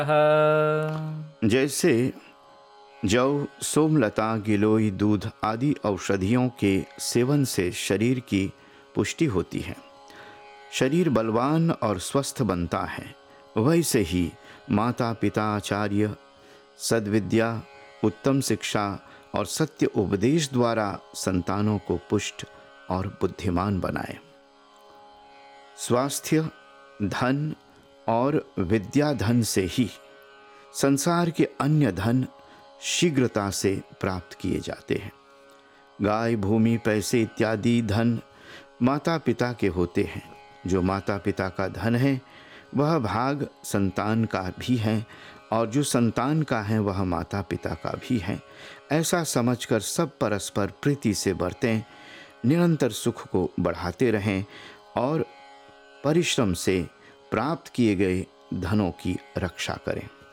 जैसे जौ, सोमलता, गिलोय, दूध आदि औषधियों के सेवन से शरीर की पुष्टि होती है, शरीर बलवान और स्वस्थ बनता है, वैसे ही माता पिता आचार्य सद्विद्या, उत्तम शिक्षा और सत्य उपदेश द्वारा संतानों को पुष्ट और बुद्धिमान बनाए। स्वास्थ्य, धन और विद्या धन से ही संसार के अन्य धन शीघ्रता से प्राप्त किए जाते हैं। गाय, भूमि, पैसे इत्यादि धन माता पिता के होते हैं। जो माता पिता का धन है वह भाग संतान का भी है, और जो संतान का है वह माता पिता का भी है। ऐसा समझकर सब परस्पर प्रीति से बरतें, निरंतर सुख को बढ़ाते रहें और परिश्रम से प्राप्त किए गए धनों की रक्षा करें।